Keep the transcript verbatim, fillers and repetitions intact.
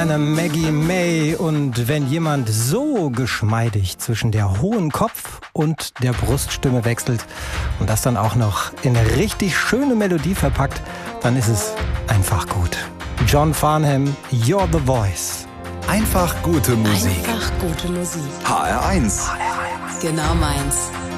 Eine Maggie May, und wenn jemand so geschmeidig zwischen der hohen Kopf- und der Bruststimme wechselt und das dann auch noch in eine richtig schöne Melodie verpackt, dann ist es einfach gut. John Farnham, You're the Voice. Einfach gute Musik. Einfach gute Musik. H R eins. Genau meins.